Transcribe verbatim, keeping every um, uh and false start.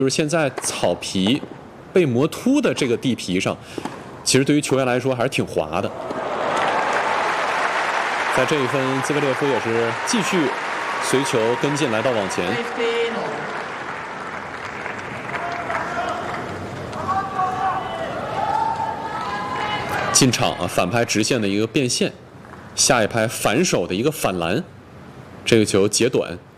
就是现在草皮被磨秃的这个地皮上，其实对于球员来说还是挺滑的。在这一分，兹维列夫也是继续随球跟进，来到网前。进场啊，反拍直线的一个变线，下一拍反手的一个反篮，这个球截短。